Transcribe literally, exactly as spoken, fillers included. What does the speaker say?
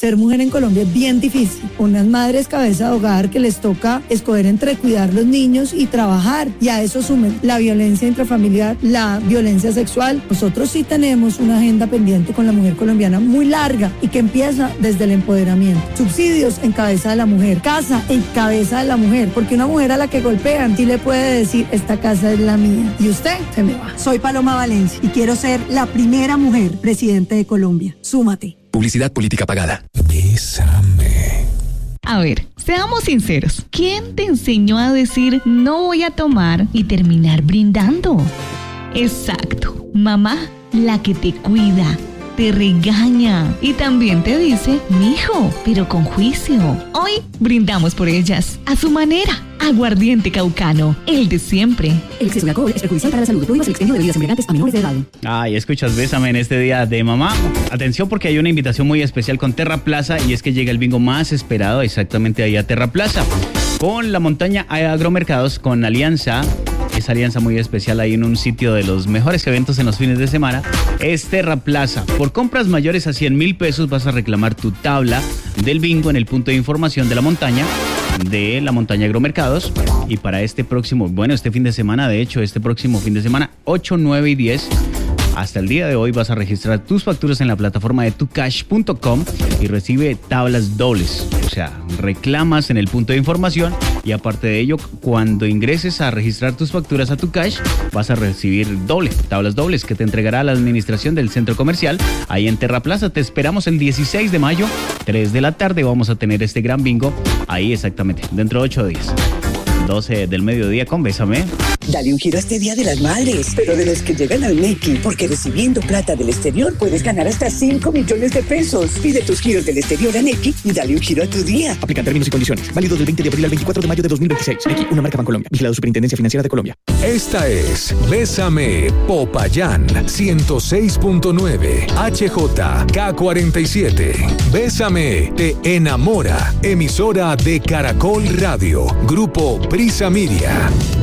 Ser mujer en Colombia es bien difícil. Unas madres cabeza de hogar que les toca escoger entre cuidar los niños y trabajar, y a eso sumen la violencia intrafamiliar, la violencia sexual. Nosotros sí tenemos una agenda pendiente con la mujer colombiana muy larga y que empieza desde el empoderamiento. Subsidios en cabeza de la mujer, casa en cabeza de la mujer, porque una mujer a la que golpean sí le puede decir, esta casa es la mía y usted se me va. Soy Paloma Valencia y quiero ser la primera mujer presidente de Colombia. Súmate. Publicidad política pagada. Bésame. A ver, seamos sinceros. ¿Quién te enseñó a decir no voy a tomar y terminar brindando? Exacto, mamá, la que te cuida, te regaña y también te dice, mijo, pero con juicio. Hoy brindamos por ellas, a su manera. Aguardiente Caucano, el de siempre. El exceso de alcohol es perjudicial para la salud. Prohíbas el expendio de bebidas embriagantes a menores de edad. Ay, escuchas, Bésame en este día de mamá. Atención, porque hay una invitación muy especial con Terra Plaza, y es que llega el bingo más esperado exactamente ahí a Terra Plaza. Con la montaña Agromercados, con alianza. Esa alianza muy especial ahí en un sitio de los mejores eventos en los fines de semana es Terra Plaza. Por compras mayores a cien mil pesos vas a reclamar tu tabla del bingo en el punto de información de la montaña, de la montaña Agromercados. Y para este próximo, bueno, este fin de semana, de hecho, este próximo fin de semana, ocho, nueve y diez, hasta el día de hoy vas a registrar tus facturas en la plataforma de tucash punto com y recibe tablas dobles. O sea, reclamas en el punto de información y aparte de ello, cuando ingreses a registrar tus facturas a Tucash, vas a recibir doble, tablas dobles que te entregará la administración del centro comercial ahí en Terra Plaza. Te esperamos el dieciséis de mayo, tres de la tarde. Vamos a tener este gran bingo ahí exactamente, dentro de ocho días. doce del mediodía con Bésame. Dale un giro a este Día de las Madres, pero de los que llegan al Nequi, porque recibiendo plata del exterior puedes ganar hasta cinco millones de pesos. Pide tus giros del exterior a Nequi y dale un giro a tu día. Aplican términos y condiciones. Válido del veinte de abril al veinticuatro de mayo de dos mil veintiséis. Nequi, una marca Bancolombia. Vigilado Superintendencia Financiera de Colombia. Esta es Bésame Popayán ciento seis punto nueve H J K cuarenta y siete. Bésame te enamora. Emisora de Caracol Radio. Grupo Prisa Media.